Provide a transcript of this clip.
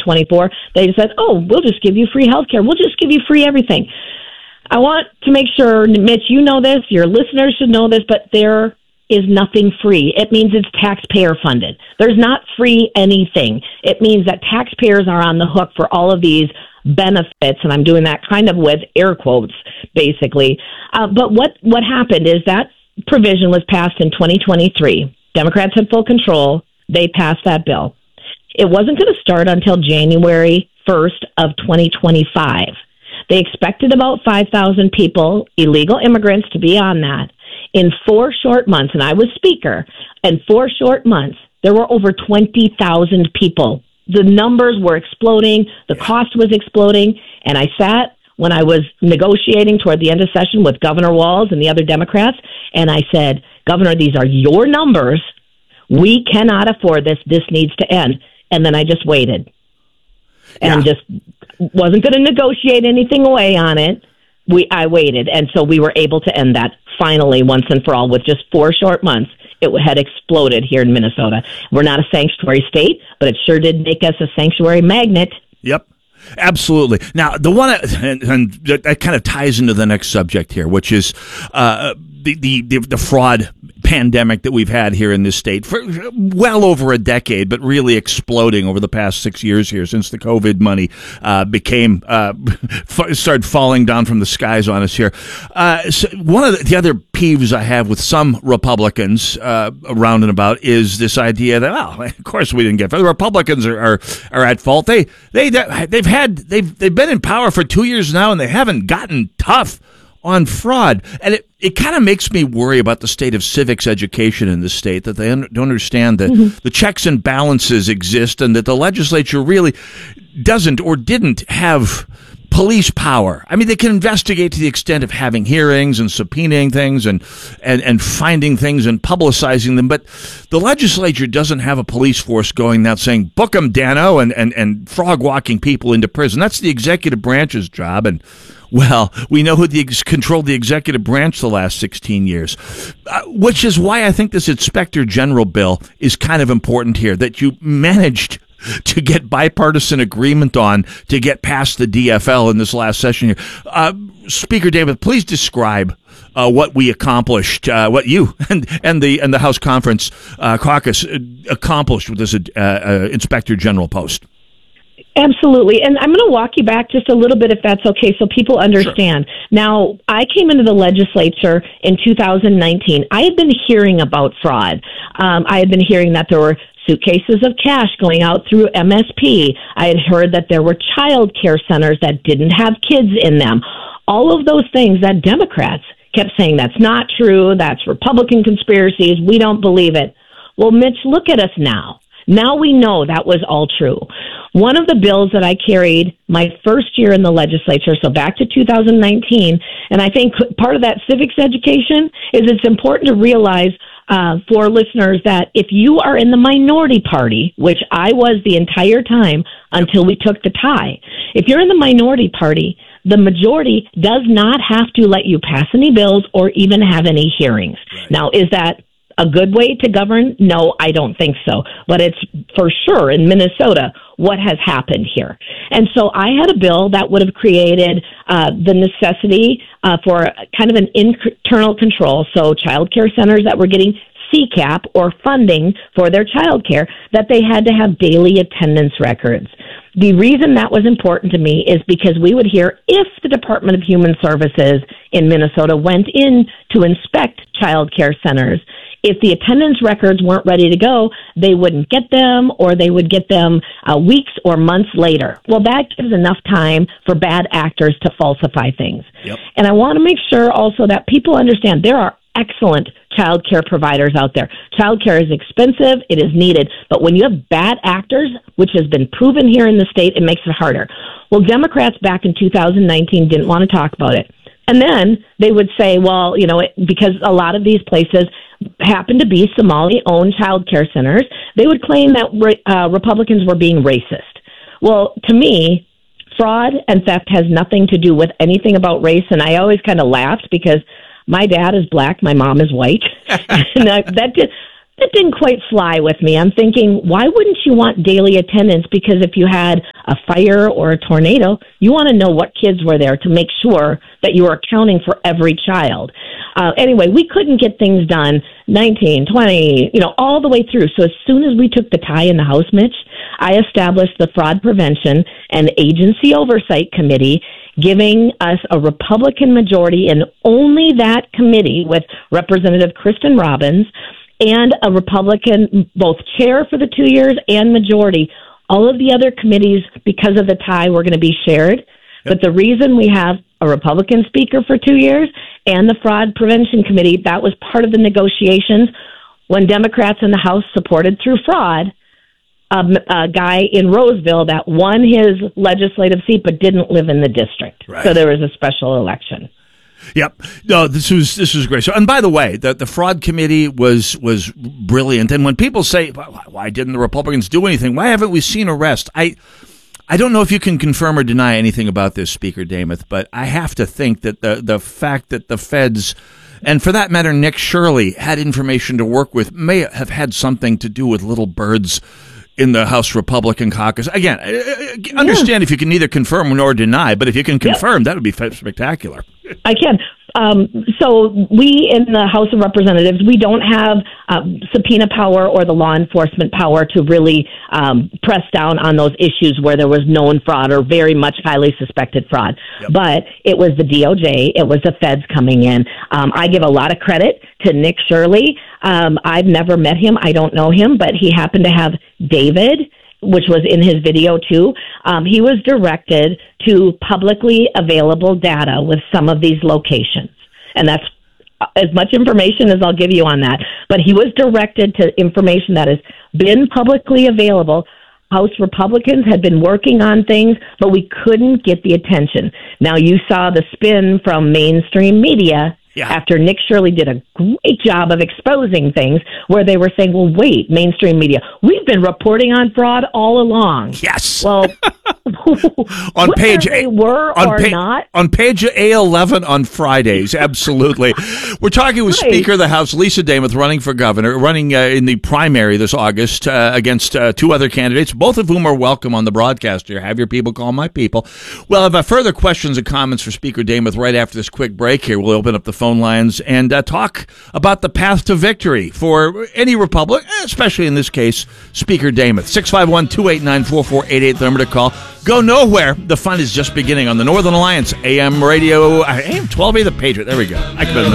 2024, they said, oh, we'll just give you free health care. We'll just give you free everything. I want to make sure, Mitch, you know this, your listeners should know this, but there is nothing free. It means it's taxpayer funded. There's not free anything. It means that taxpayers are on the hook for all of these benefits, and I'm doing that kind of with air quotes, basically. But what happened is that provision was passed in 2023. Democrats had full control. They passed that bill. It wasn't going to start until January 1st of 2025. They expected about 5,000 people, illegal immigrants, to be on that. In 4 short months, and I was speaker, in 4 short months, there were over 20,000 people. The numbers were exploding. The cost was exploding. And I sat when I was negotiating toward the end of session with Governor Walz and the other Democrats, and I said, Governor, these are your numbers. We cannot afford this. This needs to end. And then I just waited and just wasn't going to negotiate anything away on it. I waited. And so we were able to end that finally once and for all with just 4 short months. It had exploded here in Minnesota. We're not a sanctuary state, but it sure did make us a sanctuary magnet. Yep. Absolutely. Now, the one, and that kind of ties into the next subject here, which is the fraud pandemic that we've had here in this state for well over a decade, but really exploding over the past 6 years here since the COVID money started falling down from the skies on us here. So one of the other peeves I have with some Republicans around and about is this idea that, well, of course we didn't get the Republicans are at fault. They've been in power for 2 years now and they haven't gotten tough on fraud. And it kind of makes me worry about the state of civics education in this state, that they don't understand that the checks and balances exist and that the legislature really doesn't or didn't have police power. I mean, they can investigate to the extent of having hearings and subpoenaing things and finding things and publicizing them, but the legislature doesn't have a police force going out saying, book them, Dano, and frog-walking people into prison. That's the executive branch's job, and well, we know who controlled the executive branch the last 16 years, which is why I think this Inspector General bill is kind of important here, that you managed to get bipartisan agreement on to get past the DFL in this last session here. Speaker David, please describe what we accomplished, what you and the House Conference Caucus accomplished with this Inspector General post. Absolutely. And I'm going to walk you back just a little bit, if that's okay, so people understand. Sure. Now, I came into the legislature in 2019. I had been hearing about fraud. I had been hearing that there were suitcases of cash going out through MSP. I had heard that there were child care centers that didn't have kids in them. All of those things that Democrats kept saying, that's not true, that's Republican conspiracies, we don't believe it. Well, Mitch, look at us now. Now we know that was all true. One of the bills that I carried my first year in the legislature, so back to 2019, and I think part of that civics education is it's important to realize for listeners that if you are in the minority party, which I was the entire time until we took the tie, if you're in the minority party, the majority does not have to let you pass any bills or even have any hearings. Right. Now, is that a good way to govern? No, I don't think so. But it's for sure in Minnesota what has happened here. And so I had a bill that would have created the necessity for kind of an internal control. So child care centers that were getting CCAP or funding for their child care, that they had to have daily attendance records. The reason that was important to me is because we would hear if the Department of Human Services in Minnesota went in to inspect child care centers, if the attendance records weren't ready to go, they wouldn't get them, or they would get them weeks or months later. Well, that gives enough time for bad actors to falsify things. Yep. And I want to make sure also that people understand there are excellent child care providers out there. Child care is expensive, it is needed, but when you have bad actors, which has been proven here in the state, it makes it harder. Well, Democrats back in 2019 didn't want to talk about it. And then they would say, well, you know, because a lot of these places happen to be Somali-owned child care centers, they would claim that Republicans were being racist. Well, to me, fraud and theft has nothing to do with anything about race, and I always kind of laughed because my dad is black, my mom is white. And It didn't quite fly with me. I'm thinking, why wouldn't you want daily attendance? Because if you had a fire or a tornado, you want to know what kids were there to make sure that you are accounting for every child. Anyway, we couldn't get things done 19, 20, all the way through. So as soon as we took the tie in the House, Mitch, I established the Fraud Prevention and Agency Oversight Committee, giving us a Republican majority in only that committee with Representative Kristen Robbins and a Republican, both chair for the 2 years and majority. All of the other committees, because of the tie, were going to be shared. Yep. But the reason we have a Republican speaker for 2 years and the Fraud Prevention Committee, that was part of the negotiations when Democrats in the House supported through fraud a guy in Roseville that won his legislative seat but didn't live in the district. Right. So there was a special election. Yep. No, this was great. So, and by the way, the fraud committee was brilliant. And when people say, why didn't the Republicans do anything? Why haven't we seen arrests? I don't know if you can confirm or deny anything about this, Speaker Demuth, but I have to think that the fact that the feds, and for that matter, Nick Shirley, had information to work with may have had something to do with little birds in the House Republican caucus. Again, understand if you can neither confirm nor deny, but if you can confirm, that would be spectacular. I can. So we in the House of Representatives, we don't have subpoena power or the law enforcement power to really press down on those issues where there was known fraud or very much highly suspected fraud. Yep. But it was the DOJ, it was the feds coming in. I give a lot of credit to Nick Shirley. I've never met him. I don't know him, but he happened to have David, which was in his video too. He was directed to publicly available data with some of these locations. And that's as much information as I'll give you on that. But he was directed to information that has been publicly available. House Republicans had been working on things, but we couldn't get the attention. Now, you saw the spin from mainstream media after Nick Shirley did a great job of exposing things where they were saying, well, wait, mainstream media, we've been reporting on fraud all along. Yes. Well, on page they were or not. On page A11 on Fridays, absolutely. We're talking with Speaker of the House, Lisa Demuth, running for governor, running in the primary this August against two other candidates, both of whom are welcome on the broadcast here. Have your people call my people. Well, if I have further questions and comments for Speaker Demuth right after this quick break here, we'll open up the phone lines and talk about the path to victory for any Republican, especially in this case, Speaker Demuth. 651-289-4488, the number to call. Go nowhere. The fun is just beginning on the Northern Alliance AM radio, AM 12A, the Patriot. There we go. I